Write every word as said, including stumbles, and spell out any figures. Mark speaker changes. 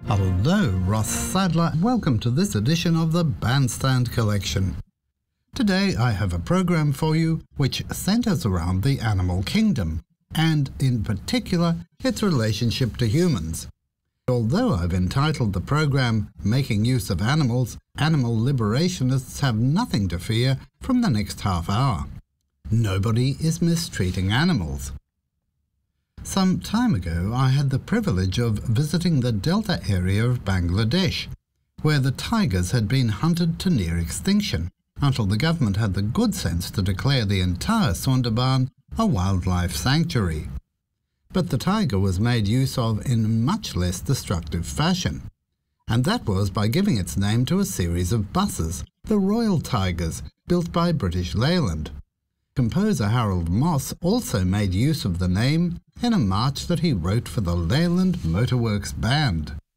Speaker 1: Hello, Ross Sadler. Welcome to this edition of the Bandstand Collection. Today I have a program for you which centers around the animal kingdom, and in particular its relationship to humans. Although I've entitled the program Making Use of Animals, animal liberationists have nothing to fear from the next half hour. Nobody is mistreating animals. Some time ago I had the privilege of visiting the delta area of Bangladesh, where the tigers had been hunted to near extinction, until the government had the good sense to declare the entire Sundarban a wildlife sanctuary. But the tiger was made use of in much less destructive fashion, and that was by giving its name to a series of buses, the Royal Tigers, built by British Leyland. Composer Harold Moss also made use of the name in a march that he wrote for the Leyland Motorworks Band.